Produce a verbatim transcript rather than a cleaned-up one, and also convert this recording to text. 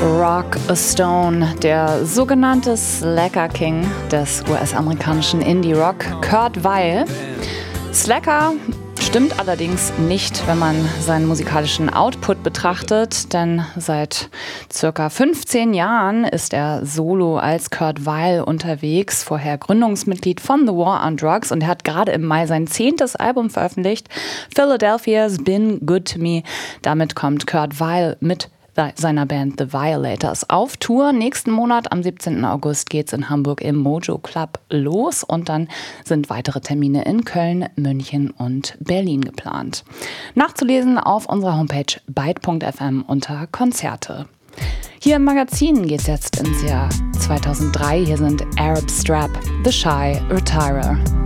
Rock a Stone, der sogenannte Slacker King des U S-amerikanischen Indie-Rock, Kurt Weill. Slacker stimmt allerdings nicht, wenn man seinen musikalischen Output betrachtet, denn seit circa fünfzehn Jahren ist er solo als Kurt Weill unterwegs, vorher Gründungsmitglied von The War on Drugs, und er hat gerade im Mai sein zehntes Album veröffentlicht, Philadelphia's Been Good to Me. Damit kommt Kurt Weill mit seiner Band The Violators auf Tour. Nächsten Monat, am siebzehnten August, geht's in Hamburg im Mojo Club los und dann sind weitere Termine in Köln, München und Berlin geplant. Nachzulesen auf unserer Homepage byte punkt f m unter Konzerte. Hier im Magazin geht's jetzt ins Jahr zweitausenddrei. Hier sind Arab Strap, The Shy Retirer.